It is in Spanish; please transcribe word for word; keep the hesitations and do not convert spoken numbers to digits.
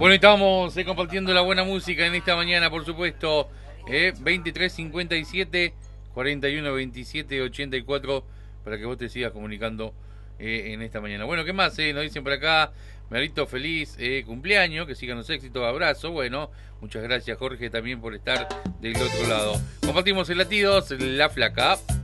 Bueno, estamos eh, compartiendo la buena música en esta mañana, por supuesto. Eh, veintitrés cincuenta y siete, cuarenta y uno veintisiete ochenta y cuatro para que vos te sigas comunicando eh, en esta mañana. Bueno, ¿qué más? Eh? Nos dicen por acá, Merito, feliz eh, cumpleaños, que sigan los éxitos, abrazo. Bueno, muchas gracias, Jorge, también por estar del otro lado. Compartimos el Latidos, La Flaca.